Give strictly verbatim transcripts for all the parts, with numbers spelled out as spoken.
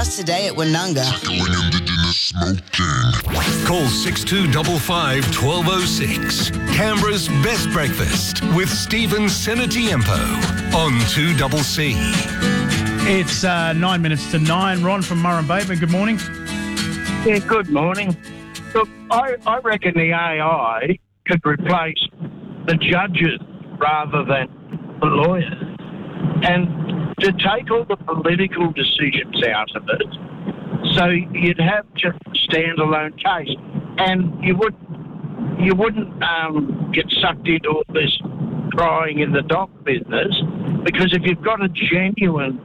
us today at Woononga. Call six two five five, one two zero six. Canberra's best breakfast with Stephen Senatiempo on two C C. It's uh, nine minutes to nine. Ron from Murrumbateman, good morning. Yeah, good morning. Look, I, I reckon the A I could replace the judges rather than the lawyers, and to take all the political decisions out of it, so you'd have just a standalone case, and you would you wouldn't um, get sucked into all this crying in the dock business, because if you've got a genuine,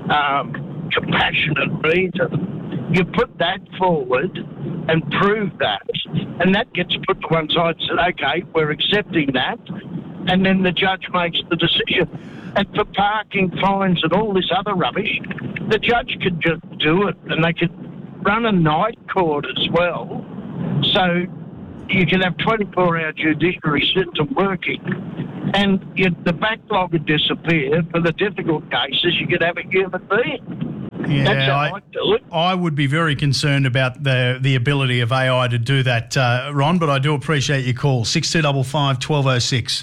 um, compassionate reason, you put that forward and prove that, and that gets put to one side and said, okay, we're accepting that, and then the judge makes the decision. And for parking fines and all this other rubbish, the judge could just do it, and they could run a night court as well, so you can have twenty-four hour judiciary system working, and you, the backlog would disappear. For the difficult cases, you could have a human being. Yeah, That's how I, I do it. I would be very concerned about the the ability of A I to do that, uh, Ron, but I do appreciate your call. six two five five, one two zero six.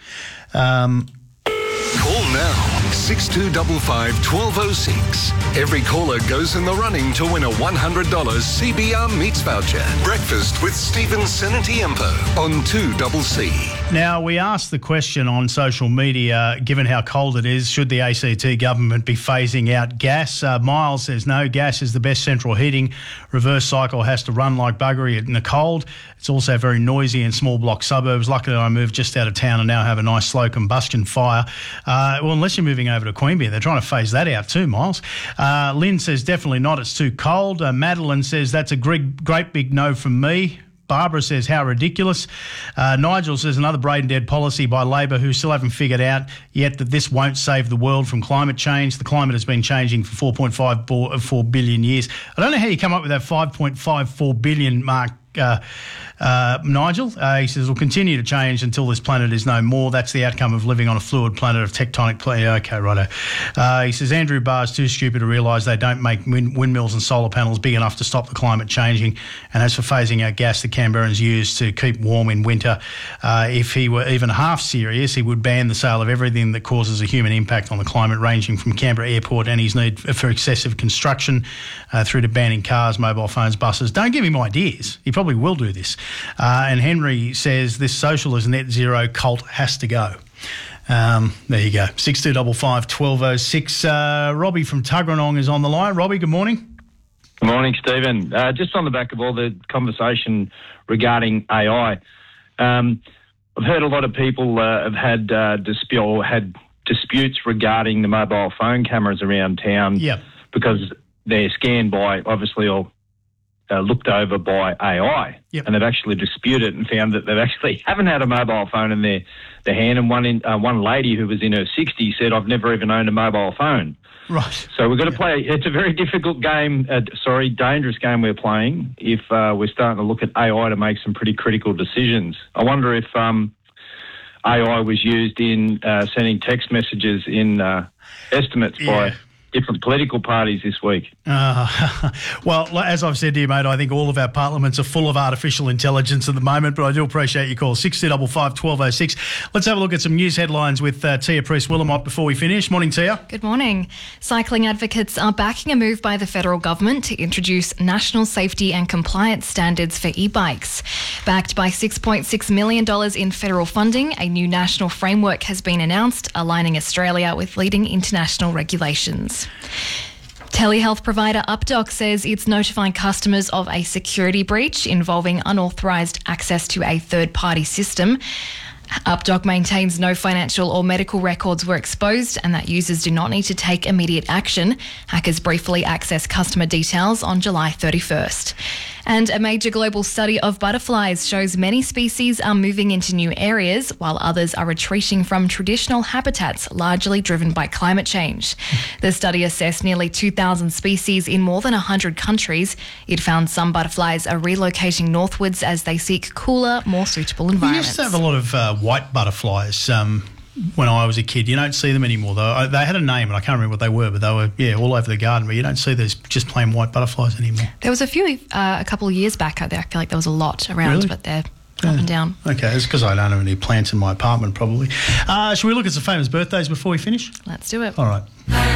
Um, Call now, six two five five, one two zero six. Every caller goes in the running to win a one hundred dollars C B R Meats voucher. Breakfast with Stephen Senatiempo on two C C. Now, we asked the question on social media, given how cold it is, should the A C T government be phasing out gas? Uh, Miles says no, gas is the best central heating. Reverse cycle has to run like buggery in the cold. It's also very noisy in small block suburbs. Luckily, I moved just out of town and now have a nice slow combustion fire. Uh, well, unless you're moving over to Queanbeyan, they're trying to phase that out too, Miles. Uh, Lynn says definitely not, it's too cold. Uh, Madeline says that's a great, great big no from me. Barbara says, how ridiculous. Uh, Nigel says another brain dead policy by Labor, who still haven't figured out yet that this won't save the world from climate change. The climate has been changing for four point five four billion years. I don't know how you come up with that five point five four billion mark, uh, uh, Nigel. Uh, he says, we'll continue to change until this planet is no more. That's the outcome of living on a fluid planet of tectonic plate. Okay, righto. Uh, he says, Andrew Barr's too stupid to realise they don't make wind- windmills and solar panels big enough to stop the climate changing. And as for phasing out gas that Canberrans use to keep warm in winter, uh, if he were even half serious, he would ban the sale of everything that causes a human impact on the climate, ranging from Canberra Airport and his need for excessive construction uh, through to banning cars, mobile phones, buses. Don't give him ideas. He probably will do this. Uh, and Henry says this socialist net zero cult has to go. Um, there you go. six two five five, one two zero six. Uh, Robbie from Tuggeranong is on the line. Robbie, good morning. Good morning, Stephen. Uh, just on the back of all the conversation regarding A I, um, I've heard a lot of people uh, have had uh, dispute or had disputes regarding the mobile phone cameras around town. Yep. Because they're scanned by, obviously, or uh, looked over by A I. Yep. And they've actually disputed and found that they've actually haven't had a mobile phone in their, their hand. And one in, uh, one lady who was in her sixties said, I've never even owned a mobile phone. Right. So we've got to yeah. play. It's a very difficult game, uh, sorry, dangerous game we're playing if uh, we're starting to look at A I to make some pretty critical decisions. I wonder if um, A I was used in uh, sending text messages in uh, estimates yeah. by different political parties this week. Uh, well, as I've said to you, mate, I think all of our parliaments are full of artificial intelligence at the moment, but I do appreciate your call. six two five five, one two zero six. Let's have a look at some news headlines with uh, Tia Priest-Willamot before we finish. Morning, Tia. Good morning. Cycling advocates are backing a move by the federal government to introduce national safety and compliance standards for e-bikes. Backed by six point six million dollars in federal funding, a new national framework has been announced, aligning Australia with leading international regulations. Telehealth provider UpDoc says it's notifying customers of a security breach involving unauthorised access to a third-party system. UpDoc maintains no financial or medical records were exposed and that users do not need to take immediate action. Hackers briefly accessed customer details on July thirty-first. And a major global study of butterflies shows many species are moving into new areas while others are retreating from traditional habitats, largely driven by climate change. The study assessed nearly two thousand species in more than one hundred countries. It found some butterflies are relocating northwards as they seek cooler, more suitable We environments. used to have a lot of uh, white butterflies. Um, when I was a kid. You don't see them anymore, though. I, they had a name, and I can't remember what they were, but they were, yeah, all over the garden. But you don't see those just plain white butterflies anymore. There was a few uh, a couple of years back out there. I feel like there was a lot around, Really? but they're Yeah. up and down. Okay, it's because I don't have any plants in my apartment, probably. Uh, should we look at some famous birthdays before we finish? Let's do it. All right.